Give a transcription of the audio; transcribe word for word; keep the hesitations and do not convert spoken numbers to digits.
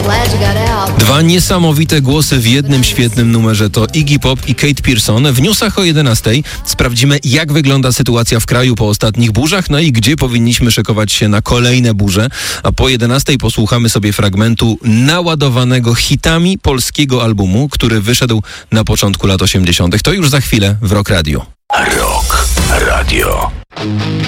Dwa niesamowite głosy w jednym świetnym numerze to Iggy Pop i Kate Pierson. W newsach o jedenastej sprawdzimy, jak wygląda sytuacja w kraju po ostatnich burzach, no i gdzie powinniśmy szykować się na kolejne burze. A po jedenastej posłuchamy sobie fragmentu naładowanego hitami polskiego albumu, który wyszedł na początku lat osiemdziesiątych. To już za chwilę w Rock Radio. Rock Radio.